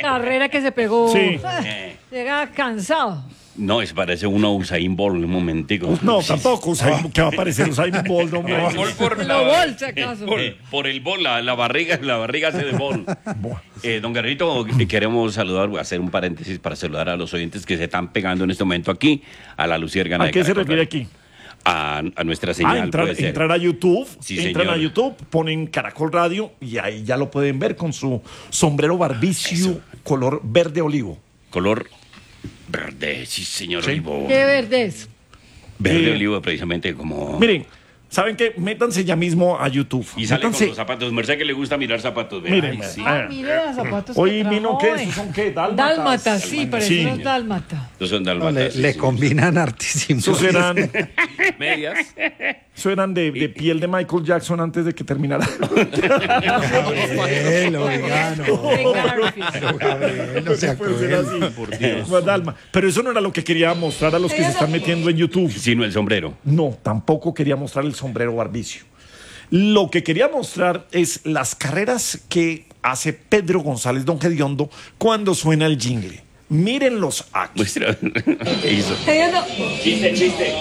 carrera que se pegó. Sí. Llega cansado. No, es parece uno Usain Bolt, un momentico. No, tampoco. Usain, ¿qué va a parecer Usain Bolt? No, Lo bolsa, acaso. Por el bol, la barriga hace de bol. Don Guerrito, queremos saludar, voy a hacer un paréntesis para saludar a los oyentes que se están pegando en este momento aquí, a la Luciérgana. ¿A qué se refiere aquí? A nuestra señal. Entrar a YouTube, Sí, entran señor. a YouTube, ponen Caracol Radio y ahí ya lo pueden ver con su sombrero barbicio color verde olivo. Color verde, sí, señor. Sí. Olivo. ¿Qué verde es? Verde olivo, precisamente como... Miren, ¿saben qué? Métanse ya mismo a YouTube. Y sale Métanse. con los zapatos. Merced que le gusta mirar zapatos. Vea. Miren, Ay, sí. ah, Mire los zapatos Hoy que vino, trajo ¿qué? hoy. ¿Esos son qué? Dálmatas. Dálmata, sí, parece Sí. unos dálmata. Estos son No, dalmatas. le sí. combinan hartísimo. Esos eran, Medias. eso eran de piel de Michael Jackson antes de que terminara. Gabriel, oiga, no. De Garfield. Gabriel, no sea Puede ser cruel. así. Pues, Dalma. Pero eso no era lo que quería mostrar a los que se están metiendo en YouTube. Sino el sombrero. No, tampoco quería mostrar el sombrero barbicio. Lo que quería mostrar es las carreras que hace Pedro González Don Gediondo cuando suena el jingle. Mírenlos aquí. Muestra. ¿Qué hizo? Ellos no- Chiste.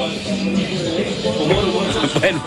Bueno,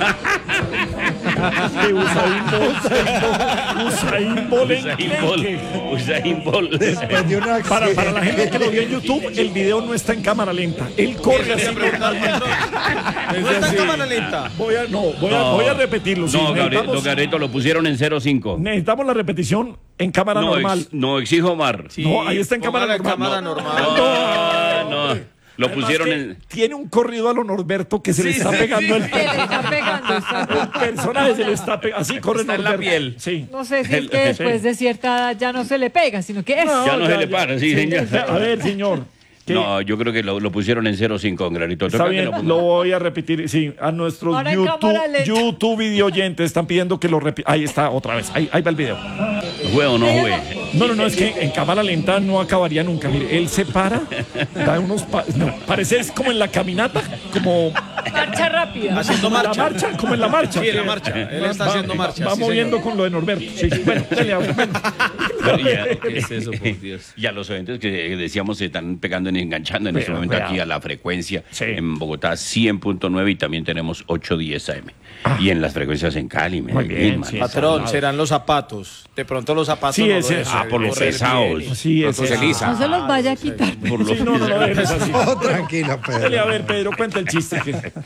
De Usain Bolt. Usain Bolt en Usain Bolt. Después de una Para la gente que lo vio en YouTube, el video no está en cámara lenta. Él corre así normalmente. ¿No está en cámara lenta? Voy a repetirlo. sí, No, necesitamos, don Gabrielito, lo pusieron en 0.5. necesitamos la repetición en cámara normal. No, exijo Omar. No, ahí está en cámara Póngala en normal. cámara normal. No. Lo pusieron en... Tiene un corrido a lo Norberto que se le está pegando el Se le está pegando. El personaje se le está pegando. Así corre Está en la Norberto. piel. Sí. No sé si es que después de cierta edad ya no se le pega, sino que es. Ya no se le para, sí, señor. A ver, señor. ¿qué? No, yo creo que lo pusieron en 0.5, don Granito. Está Toca que bien, lo ponga. lo voy a repetir. Sí, a nuestros Ahora en cámara lenta. YouTube video oyentes están pidiendo que lo repita. Ahí está, otra vez. Ahí va el video. ¿Fue o no fue? No, es que en cámara lenta no acabaría nunca. Mire, él se para, da unos parece es como en la caminata, como Marcha rápida. Haciendo en la marcha. marcha, como en la marcha. Sí, en la marcha. Él está haciendo marcha. Va sí, moviendo señor. con lo de Norberto. Sí, bueno, dale, bueno. Pero ya, ¿Qué es eso, por Dios? y a los oyentes que decíamos se están pegando y enganchando en este Vea, momento vea. aquí a la frecuencia Sí. en Bogotá 100.9 y también tenemos 810 AM. Y en las frecuencias en Cali, Muy bien, man. sí. Patrón, serán los zapatos. De pronto los zapatos Sí, no ese lo es. dejan por los correr pesados. bien. Sí, ese se es. lisa. No se los vaya a quitar. Por los Sí, no, dejes así. Oh, tranquilo, Dale, a Pedro. ver, Pedro, cuenta el chiste.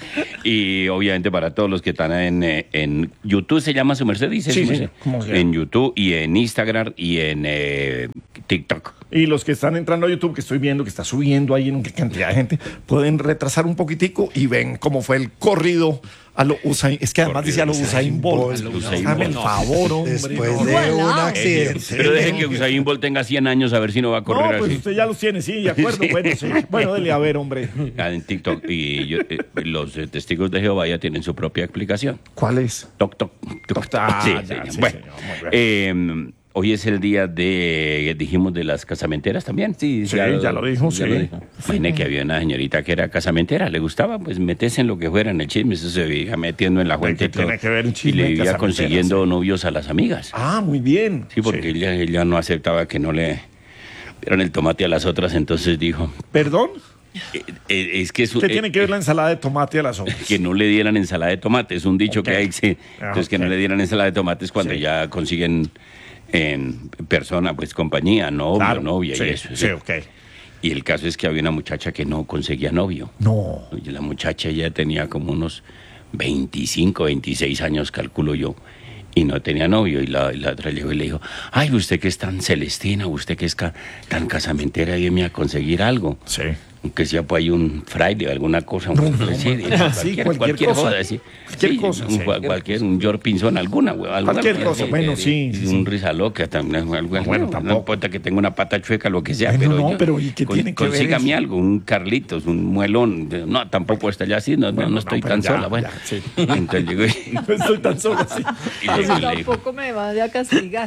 Y obviamente para todos los que están en YouTube, ¿se llama su merced? Dice Sí, su sí, merced. como sea. En YouTube y en Instagram y en TikTok. Y los que están entrando a YouTube, que estoy viendo que está subiendo ahí en cantidad de gente, pueden retrasar un poquitico y ven cómo fue el corrido a lo Usain. Es que además decía a lo Usain Bolt. Usain Hazme el Bolt. favor, hombre. Después no. de un accidente. Pero dejen que Usain Bolt tenga 100 años a ver si no va a correr No, pues así. usted ya los tiene, sí, de acuerdo. Sí. Bueno, sí. Bueno, dele a ver, hombre. En TikTok. Y los testigos de Jehová ya tienen su propia explicación. ¿Cuál es? Toc, toc, toc. Ah, Sí, ya, señor. sí, Bueno, señor, muy bien. hoy es el día dijimos, de las casamenteras también. Sí, ya lo dijo, sí. Imagine que había una señorita que era casamentera, le gustaba, pues meterse en lo que fuera, en el chisme, eso se iba metiendo en la fuente ¿Qué tiene que ver un y chisme le de iba casamentera, consiguiendo sí? novios a las amigas. Ah, muy bien. Sí, porque ella no aceptaba que no le dieran el tomate a las otras, entonces dijo, ¿Perdón? es que es ¿Qué tiene que ver la ensalada de tomate a las otras? que no le dieran ensalada de tomate, es un dicho Ok. que hay, sí. Entonces que no Ok. le dieran ensalada de tomate es cuando Sí. ya consiguen en persona, pues compañía, novio, Claro. novia Sí, y eso. sí, ok. Y el caso es que había una muchacha que no conseguía novio. No. Y la muchacha ya tenía como unos 25, 26 años, calculo yo, y no tenía novio. Y la otra llegó y le dijo, ay, usted que es tan celestina, usted que es tan casamentera, ayúdeme a conseguir algo. Sí. Aunque sea pues hay un fraile o alguna cosa, cualquier cosa. joda, sí. Cualquier Sí, cosa, sí. cualquier, un George Pinzón, alguna, güey. Cualquier cosa, bueno, sí, sí, Un risa loca también, algo, bueno, no tampoco. importa que tenga una pata chueca, lo que sea, Bueno, pero no, yo- pero ¿y qué tiene que ver consígame eso? algo, un Carlitos, un muelón, no, tampoco está ya así, no, Bueno, no estoy pero tan ya, sola, bueno. ya, sí. Entonces llegó y, No estoy tan solo así. y le dijo, Tampoco me va a castigar.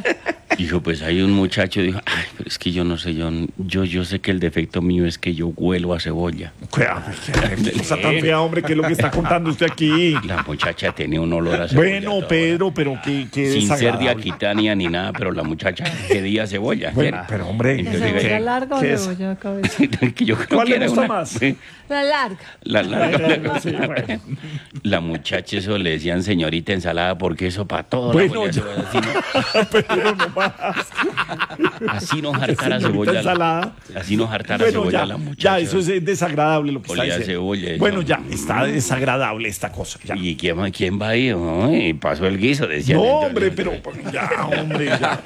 Dijo, pues hay un muchacho, dijo, ay, pero es que yo no sé, yo sé que el defecto mío es que yo huelo a cebolla. Qué cosa tan fea, hombre, ¿qué es lo que está contando usted aquí? La muchacha tenía un olor a cebolla. Bueno, toda. Pedro, pero qué Sin ser de desagradable. Aquitania ni nada, pero la muchacha pedía cebolla. Bueno, Era. pero hombre, ¿La Entonces, cebolla ¿qué? larga o ¿Qué es? cebolla cabeza? Que yo creo ¿Cuál que le era gusta una- más? La larga. La larga. Sí, bueno. La muchacha eso le decían señorita ensalada porque eso para todo. Bueno, la ya. cebolla, así, Pero no más. así nos hartara Señorita cebolla. ensalada. Así nos hartara Bueno, cebolla ya, la muchacha. ya, eso es desagradable lo que Olía está a diciendo. cebolla, eso. Bueno, ya, está desagradable esta cosa. Ya. ¿Y quién va ahí? Ay, pasó el guiso, decía. No, hombre, pero ya, hombre, ya.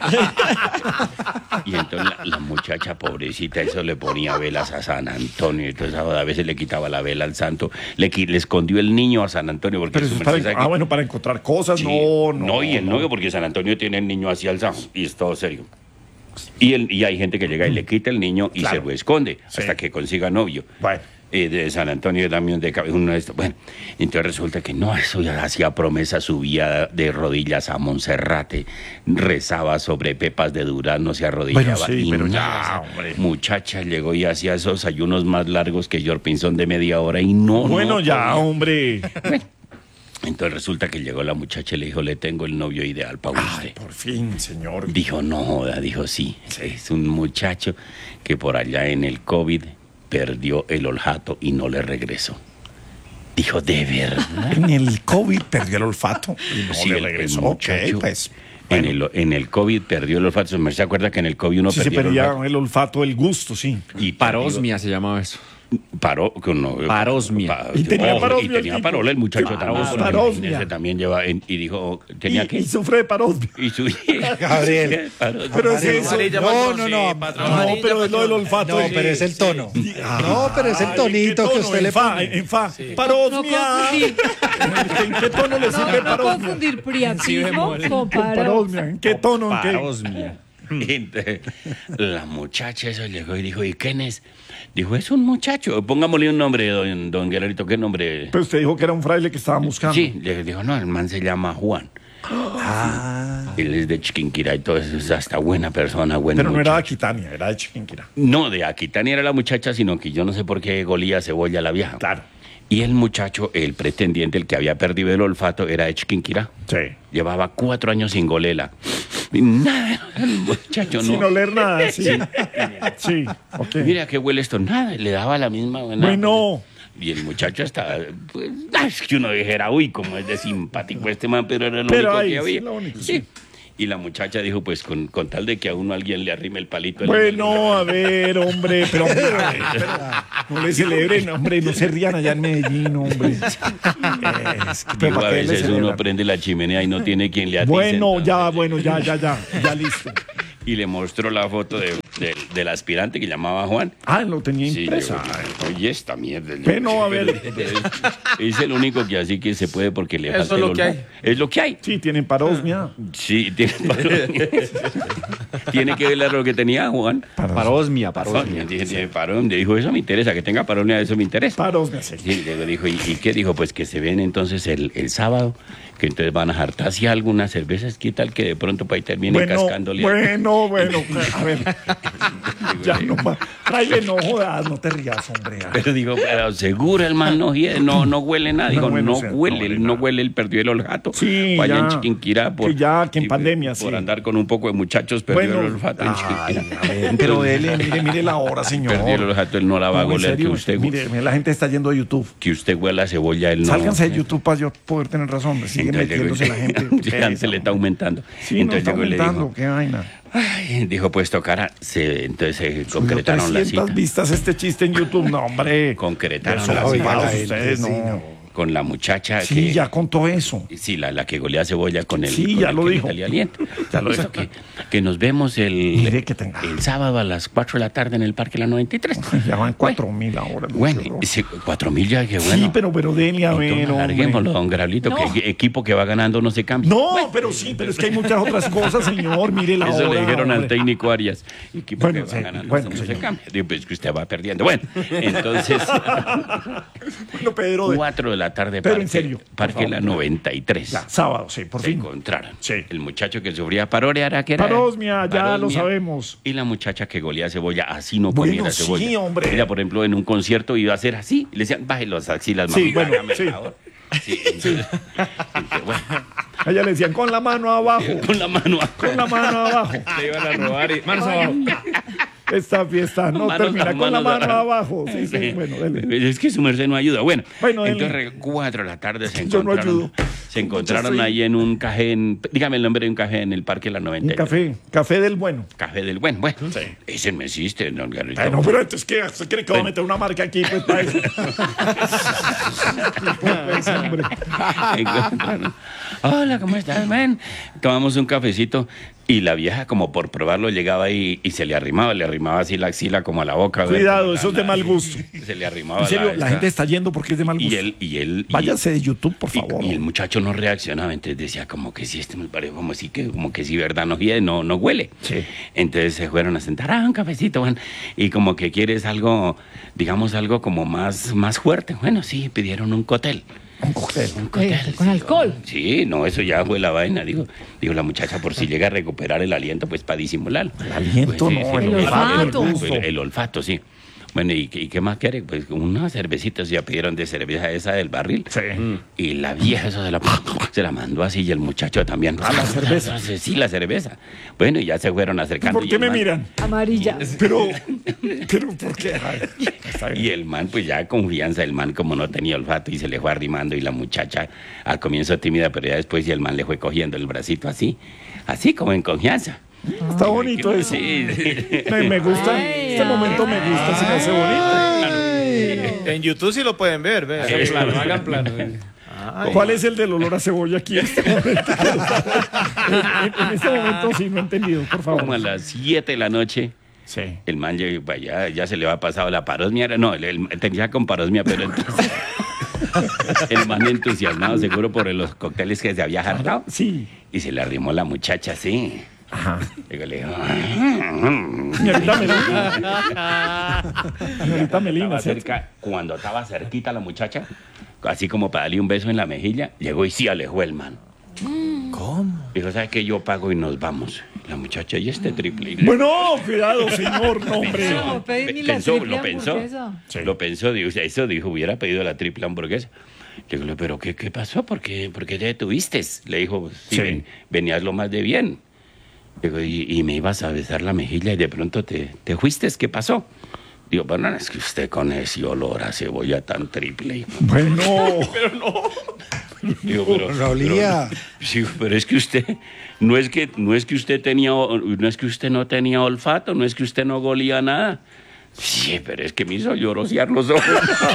Y entonces la muchacha pobrecita, eso le ponía velas a San Antonio. Entonces a veces le quitaba la vela al santo. Le escondió el niño a San Antonio. Porque Pero eso su es merced para, sabe que- bueno, para encontrar cosas, Sí. no. Y el novio, porque San Antonio tiene el niño así alzado. Y es todo serio. Y hay gente que llega y le quita el niño y Claro. se lo esconde Sí. hasta que consiga novio. Bueno. De San Antonio también uno de estos. Bueno, entonces resulta que no, eso ya hacía promesa, subía de rodillas a Monserrate, rezaba sobre pepas de durazno, se arrodillaba. Bueno, sí, y pero ya, nada, hombre. muchacha llegó y hacía esos ayunos más largos que George Pinzón de media hora y no. Bueno, no ya, podía. hombre. Entonces resulta que llegó la muchacha y le dijo, le tengo el novio ideal para Ay, usted. por fin, señor. Dijo, no joda, dijo, sí, es un muchacho que por allá en el COVID perdió el olfato y no le regresó. Dijo, ¿de verdad? En el COVID perdió el olfato y no Sí, le el regresó. muchacho Ok, pues. En el COVID perdió el olfato. ¿Se acuerda que en el COVID uno Sí, se perdió el perdía olfato? el olfato, el gusto, sí. Y Parosmia se llamaba eso. paró con Parosmia. Y tenía parosmia el y tenía tipo. parola el muchacho Claro, también. porque parosmia. imagínese, también lleva y dijo tenía que Y sufre de parosmia. y su Gabriel. Parosmia. Pero es eso. Amarilla, No, patrón, no, sí, no. patrón, No, amarilla, pero es lo del patrón. olfato. No, pero es el tono. No, pero es el Ay, tonito ¿en qué que tono? usted le En fa, pone. en fa. No Parosmia. confundir, ¿En qué tono le sirve no parosmia? confundir priapismo bemol. con Con paro. parosmia. ¿En qué tono? ¿En qué? Parosmia. Entonces, la muchacha eso llegó y dijo, ¿y quién es? Dijo, es un muchacho. Pongámosle un nombre, don Guerrerito. ¿Qué nombre? Pero usted dijo que era un fraile que estaba buscando. Sí, le dijo, no, el man se llama Juan. Él es de Chiquinquirá y todo eso, es hasta buena persona, buen Pero no era de muchacho. Aquitania, era de Chiquinquirá. No, de Aquitania era la muchacha, sino que yo no sé por qué golía cebolla a la vieja. Claro. Y el muchacho, el pretendiente, el que había perdido el olfato, era de Chiquinquirá. Sí. Llevaba 4 años sin golela. Y nada, el muchacho no. Sin oler nada, sí. Sí, ok. Mira qué huele esto, nada, le daba la misma buena. Bueno. Y el muchacho hasta, pues, es que uno dijera, uy, como es de simpático este man, pero era lo Pero único ahí, que había. sí, lo único, Sí. sí. Y la muchacha dijo, pues, con tal de que a uno alguien le arrime el palito. en la Bueno, a ver, hombre, pero hombre, no le celebren, hombre, no se rían allá en Medellín, hombre. Es que, Digo, ¿para a qué le veces uno celebran? prende la chimenea y no tiene quien le atice. Bueno, ya, entonces- ya listo. Y le mostró la foto del aspirante que llamaba Juan. Ah, lo tenía Sí, impresa. oye, esta mierda. Bueno, a ver. Es el único que así que se puede porque le Eso falta es lo el que olfato. Es lo que hay. Sí, tienen parosmia. Sí, tiene tiene que ver lo que tenía Juan. Parosmia, Parosmia. Tiene parosmia. Dijo, eso me interesa, que tenga parosmia, eso me interesa. Parosmia, sí. Sí, luego dijo, ¿y qué dijo? Pues que se ven entonces el sábado, que entonces van a hartarse algunas cervezas, ¿qué tal que de pronto para ahí termine cascándole? Bueno, a ver. Ya no más. Fraile, no jodas, no te rías, hombre. Pero digo, pero seguro el man no huele nada. Digo, bueno, no o sea, huele, no él no huele, él perdió el olfato. Sí, Vaya ya. en Chiquinquirá Que en pandemia, por sí. andar con un poco de muchachos, perdió el olfato en ay, Chiquinquirá. a ver, pero dele, mire la hora, señor. Perdió el olfato, él no la va a No, en goler, serio, que usted, mire, la gente está yendo a YouTube. que usted huela a cebolla, él no. Sálganse de YouTube para yo poder tener razón. Sigue Entonces llegó y metiéndose la gente. ya se le está aumentando. Sí, no Entonces está llegó y le dijo, aumentando, qué vaina. ay, dijo, pues tocará. Entonces se Subió concretaron la 300 cita. vistas este chiste en YouTube. No, hombre. Concretaron Son la oiga, cita ocupados la ustedes, gente, sí, no. con la muchacha Sí, que... ya contó eso. Sí, la que golea cebolla con el... Sí, con ya el lo que le dijo. salía aliento. Ya lo Eso dijo. que nos vemos Mire que tenga. el sábado a las 4 de la tarde en el Parque La 93. Ya van 4.000 ahora. no Bueno, sé, bro. 4.000 ya, que bueno. Sí, pero dele a ver, Entonces, larguémoslo, hombre. don Grablito, No. que el equipo que va ganando no se cambia. No, pero sí, pero es que hay muchas otras cosas, señor. Mire la Eso hora. le dijeron al hombre. técnico Arias. Equipo Bueno, que va sí, ganando bueno, no se señor. cambia. Digo, pues que usted va perdiendo. Bueno, entonces, Bueno, Pedro. 4 de la tarde, Pero en serio, por Parque favor. La 93. Ya, sábado, sí, por Se fin. encontraron. Sí. El muchacho que sufría parorea era que era. Parosmia, ya lo sabemos. Y la muchacha que golía cebolla, así no Bueno, comiera sí, cebolla. hombre. Ella, por ejemplo, en un concierto iba a hacer así. Y le decían, baje los axilas, Sí, mamita, bueno, hágame el sí. favor. Sí, entonces, bueno, A ella le decían con la mano abajo. con la mano Con la mano abajo. Le iban a robar y manos abajo. Esta fiesta no Manos- termina con la manos mano abajo. abajo. Sí, sí, bueno, dele. Es que su merced no ayuda. Bueno, Bueno, dele. entonces 4 de la tarde se Yo no encontraron. ayudo. Se encontraron Mucho ahí en un café, dígame el nombre de un café en el Parque La Un 93. café del bueno. Café del Buen. Bueno, ese me existe, don Garrito. Ay, no, pero entonces, ¿qué? ¿Usted cree que va a meter una marca aquí? Pues para eso. Pues, hombre. Encontraron. Hola, ¿cómo estás, man? Tomamos un cafecito y la vieja, como por probarlo, llegaba y se le arrimaba así la axila como a la boca. Cuidado, ¿verdad? eso es de mal gusto. Se le arrimaba En serio, la esta- gente está yendo porque es de mal gusto. y él Váyase de YouTube, por favor. Y el muchacho no reaccionaba, entonces decía como que si este me parece como que si verdad no hiede, no huele. Sí. Entonces se fueron a sentar, un cafecito, bueno, y como que quieres algo, digamos algo como más fuerte. Bueno, sí, pidieron un cóctel. Un cóctel. Un cóctel. ¿Con alcohol? Sí, no, eso ya fue la vaina, digo la muchacha por si llega a recuperar el aliento, pues para disimularlo. El aliento Pues, no, el lo que pasa es olfato. el olfato, sí. Bueno, ¿y qué más quiere? Pues unas cervecitas, ya pidieron de cerveza esa del barril. Sí. Y la vieja esa se la mandó así y el muchacho también. ¿A la cerveza? Sí, la cerveza. Bueno, y ya se fueron acercando. ¿Por y qué el me man- miran? Amarilla. Pero, ¿por qué? Ay, está bien. Y el man, pues ya confianza, el man como no tenía olfato y se le fue arrimando y la muchacha al comienzo tímida, pero ya después y el man le fue cogiendo el bracito así como en confianza. Está bonito eso. Sí, sí. Me gusta. Ay, Este momento me gusta, se me hace bonito. En YouTube sí lo pueden ver, ve. Hagan plano, hagan plano. ¿Cuál es el del olor a cebolla aquí en este momento? En este momento sí, no he entendido, por Como a favor. las 7 de la noche. Sí. El man ya se le va pasado la parosmia. No, él tenía con parosmia, pero entonces el man entusiasmado seguro por los cócteles que se había hartado. Sí. Y se le arrimó la muchacha así. Ajá. Luego le dijo, Señorita Melina. Señorita Melina, estaba ¿cierto? cerca, cuando estaba cerquita la muchacha, así como para darle un beso en la mejilla, llegó y sí alejó el man. ¿Cómo? Dijo, ¿sabes qué? Yo pago y nos vamos. La muchacha, y este triple. Y Bueno, cuidado, señor, no, hombre. No, pedí ni la Pensó, triple lo pensó. hamburguesa. Sí. Lo pensó, eso dijo, hubiera pedido la triple hamburguesa. Le digo, ¿pero qué pasó? ¿Por qué te detuviste? Le dijo, sí, Sí. venías lo más de bien. Le digo, y me ibas a besar la mejilla y de pronto te fuiste, ¿qué pasó? Digo, bueno, es que usted con ese olor a cebolla tan triple. Bueno, Digo, Rolía. Sí, pero es que usted, no es que usted no tenía olfato, no es que usted no golía nada. Sí, pero es que me hizo llorosear los ojos.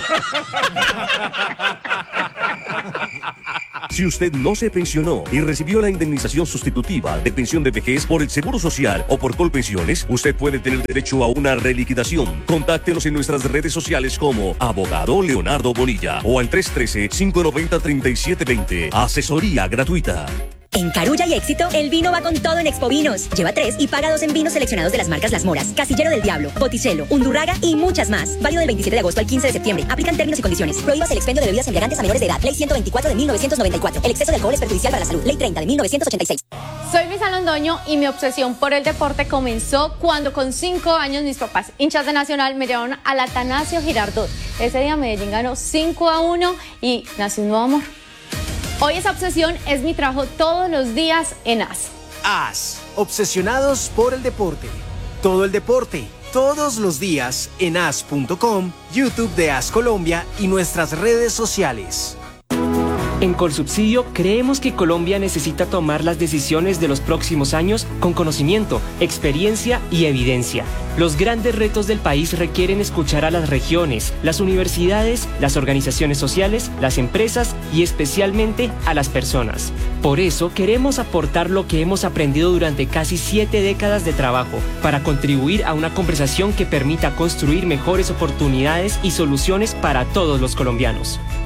Si usted no se pensionó y recibió la indemnización sustitutiva de pensión de vejez por el Seguro Social o por Colpensiones, usted puede tener derecho a una reliquidación. Contáctenos en nuestras redes sociales como Abogado Leonardo Bonilla o al 313-590-3720. Asesoría gratuita. En Carulla y Éxito, el vino va con todo en Expo Vinos. Lleva 3 y paga 2 en vinos seleccionados de las marcas Las Moras, Casillero del Diablo, Botticello, Undurraga y muchas más. Válido del 27 de agosto al 15 de septiembre. Aplican términos y condiciones. Prohíbas el expendio de bebidas embriagantes a menores de edad. Ley 124 de 1994. El exceso de alcohol es perjudicial para la salud. Ley 30 de 1986. Soy Luisa Londoño y mi obsesión por el deporte comenzó cuando con 5 años mis papás, hinchas de Nacional, me llevaron al Atanasio Girardot. Ese día Medellín ganó 5-1 y nació un nuevo amor. Hoy esa obsesión es mi trabajo todos los días en AS. AS, obsesionados por el deporte. Todo el deporte, todos los días en as.com, YouTube de AS Colombia y nuestras redes sociales. En Colsubsidio creemos que Colombia necesita tomar las decisiones de los próximos años con conocimiento, experiencia y evidencia. Los grandes retos del país requieren escuchar a las regiones, las universidades, las organizaciones sociales, las empresas y especialmente a las personas. Por eso queremos aportar lo que hemos aprendido durante casi 7 décadas de trabajo para contribuir a una conversación que permita construir mejores oportunidades y soluciones para todos los colombianos.